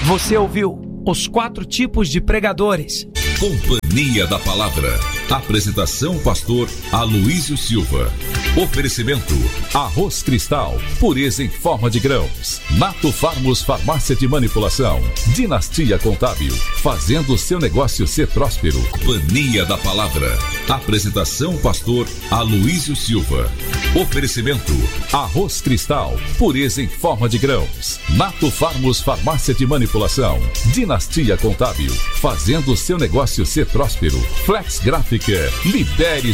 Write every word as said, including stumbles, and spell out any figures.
Você ouviu os quatro tipos de pregadores. Companhia da Palavra. Apresentação pastor Aloísio Silva. Oferecimento Arroz Cristal, pureza em forma de grãos. Nato Farmos Farmácia de Manipulação. Dinastia Contábil, fazendo o seu negócio ser próspero. Companhia da Palavra. Apresentação pastor Aloísio Silva. Oferecimento Arroz Cristal, pureza em forma de grãos. Nato Farmos Farmácia de Manipulação. Dinastia Contábil, fazendo o seu negócio ser próspero. Flex Gráfica, libere